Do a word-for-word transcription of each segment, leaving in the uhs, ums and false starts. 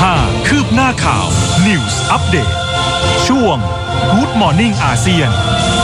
ห้าคืบหน้าข่าว News Update ช่วง Good Morning อาเซียน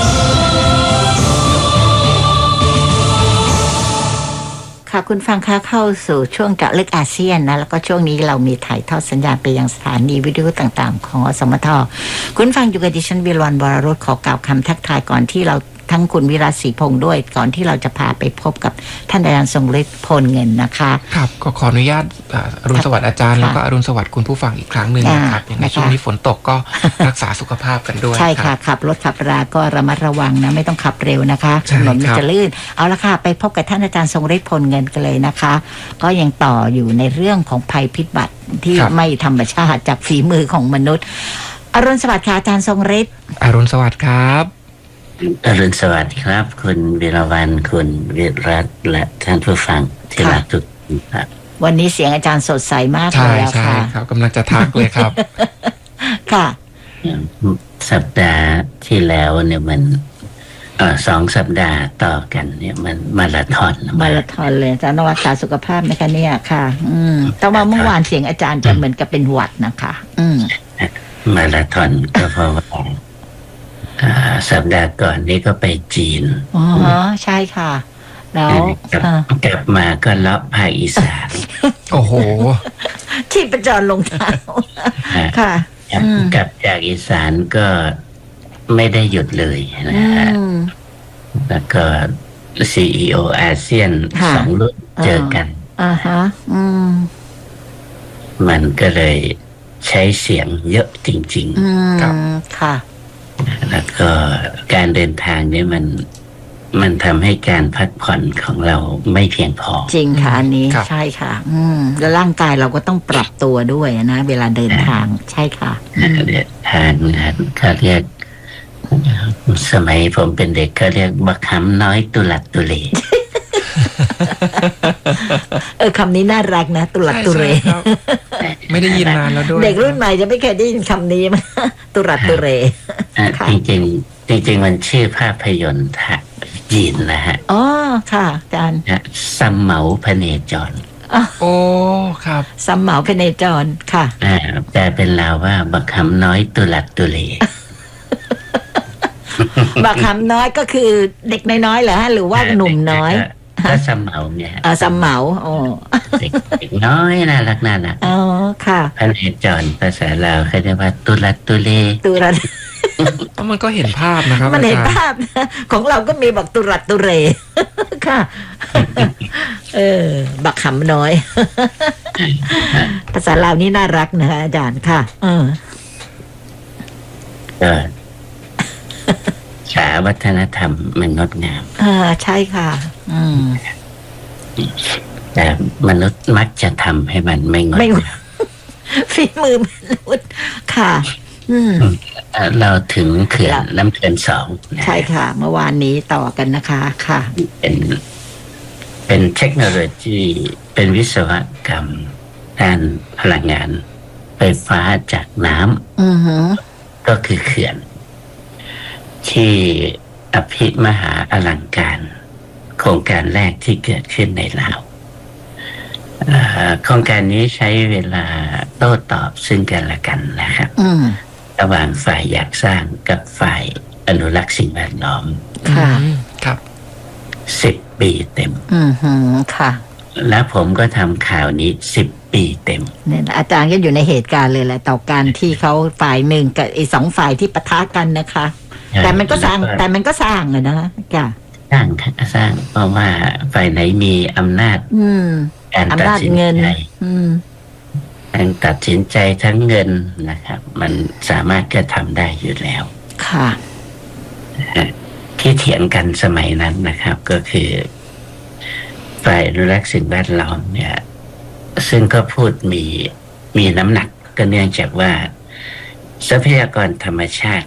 ค่ะคุณฟังคะเข้าสู่ช่วงเจาะลึกอาเซียนนะแล้วก็ช่วงนี้เรามีถ่ายทอดสัญญาณไปยังสถานีวิทยุต่างๆของอสมทคุณฟังอยู่กับดิฉันวิรวรรณวรรุตขอกล่าวคำทักทายก่อนที่เราทั้งคุณวิรัตศรีพงษ์ด้วยก่อนที่เราจะพาไปพบกับท่านอาจารย์ทรงฤทธิ์พลเงินนะคะครับก็ขออนุญาตอรุณสวัสดิ์อาจารย์แล้วก็อรุณสวัสดิ์คุณผู้ฟังอีกครั้งหนึ่งนะครับในช่วงนี้ฝนตกก็รักษาสุขภาพกันด้วยใช่ค่ะขับรถขับราก็ระมัดระวังนะไม่ต้องขับเร็วนะคะถนนมันจะลื่นเอาละค่ะไปพบกับท่านอาจารย์ทรงฤทธิ์พลเงินกันเลยนะคะก็ยังต่ออยู่ในเรื่องของภัยพิบัติที่ไม่ธรรมชาติจากฝีมือของมนุษย์อรุณสวัสดิ์ค่ะอาจารย์ทรงฤทธิ์อรุณสวัสดิ์ครับอรุณสวัสดิ์ครับคุณวิรวรรณคุณวิรัตและท่านผู้ฟังที่รักทุกท่านครับวันนี้เสียงอาจารย์สดใสมากเลยค่ะใช่ครับกำลังจะทักเลยครับค่ะสัปดาห์ที่แล้วเนี่ยมันเอ่อสองสัปดาห์ต่อกันเนี่ยมันมาราธอนมาราธอนเลยอาจารย์รักษาสุขภาพไหมคะเนี่ยค่ะอืมแต่ว่าเมื่อวานเสียงอาจารย์จะเหมือนกับเป็นหวัดนะคะอืมมาราธอนก็เพราะว่าสัปดาห์ก่อนนี้ก็ไปจีนอ๋อใช่ค่ะแล้วกลับมาก็เลาะภาคอีสานโอ้โหที่ประจรลงเท้าค่ะกลับจากอีสานก็ไม่ได้หยุดเลยนะฮะแล้วก็ ซี อี โอ อาเซียนสองรุ่นเจอกันอ่าฮะอืมมันก็เลยใช้เสียงเยอะจริงๆครับค่ะแล้วก็การเดินทางนี่มันมันทำให้การพักผ่อนของเราไม่เพียงพอจริงค่ะอันนี้ใช่ค่ะอืมแล้วร่างกายเราก็ต้องปรับตัวด้วยนะเวลาเดินทางใช่ค่ะเดินทางนะเขาเรียกสมัยผมเป็นเด็กเขาเรียกบักคำน้อยตุลัดตุเลเออคำนี้น่ารักนะตุลัดตุเรไม่ได้ยินนานแล้วด้วยเด็กรุ่นใหม่จะไม่เคยได้ยินคำนี้มั้ยตุลัดตุเรจริงจริงจริงๆมันชื่อภาพยนตร์จีนนะฮะอ๋อค่ะอาจารย์ซัมเหมาพเนจรโอ้ครับซัมเหมาพเนจรค่ะอ่าแต่เป็นลาวว่าบักคำน้อยตุลัดตุเลบักคำน้อยก็คือเด็กน้อยๆเหรอฮะหรือว่าหนุ่มน้อยก็ซัมเหมาเนี่ยเออซัมเหมาโอ้เด็กน้อยน่ารักน่ารักอ๋อค่ะพเนจรภาษาลาวเขาเรียกว่าตุลัดตุเลตุลัดมันก็เห็นภาพนะครับมันเห็นภาพของเราก็มีบักตุรัดตุเรค่ะเออบักขำน้อยภาษาลาวนี่น่ารักนะอาจารย์ค่ะเออเออสาวัฒนธรรมมันงดงามอ่าใช่ค่ะอืมแต่มนุษย์มักจะทำให้มันไม่งดงามฝีมือมนุษย์ค่ะเราถึงเขื่อนลำเขื่อนสองใช่ค่ะเมื่อวานนี้ต่อกันนะคะค่ะเป็นเป็นเทคโนโลยีเป็นวิศวกรรมด้านพลังงานไฟฟ้าจากน้ำก็คือเขื่อนที่อภิมหาอลังการโครงการแรกที่เกิดขึ้นในลาวโครงการนี้ใช้เวลาโต้ตอบซึ่งกันและกันนะครับระหว่างฝ่ายอยากสร้างกับฝ่ายอนุรักษ์สิ่งแวดล้อมค่ะครับสิบปีเต็มอือฮึค่ะแล้วผมก็ทำข่าวนี้สิบปีเต็มเนี่ยอาจารย์ก็อยู่ในเหตุการณ์เลยแหละต่อการที่เขาฝ่ายหนึ่งกับอีกสองฝ่ายที่ปะทะกันนะคะแต่มันก็สร้างแต่มันก็สร้างเลยนะจ้ะสร้างค่ะสร้างเพราะว่าฝ่ายไหนมีอำนาจการตัดสินใจการตัดสินใจทั้งเงินนะครับมันสามารถกระทำได้อยู่แล้วค่ะที่เถียงกันสมัยนั้นนะครับก็คือฝ่ายอนุรักษ์สิ่งแวดล้อมเนี่ยซึ่งก็พูดมีมีน้ำหนักก็เนื่องจากว่าทรัพยากรธรรมชาติ